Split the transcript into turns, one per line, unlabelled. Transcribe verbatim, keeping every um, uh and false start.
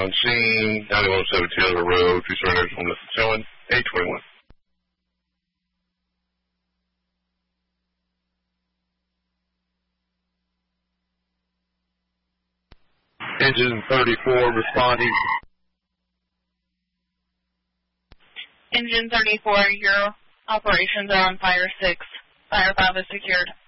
On scene, ninety-one oh seven Taylor Road, two surrenders, one less than seven, eight twenty-one. Engine thirty-four responding.
Engine thirty-four, your operations are on Fire six. Fire five is secured.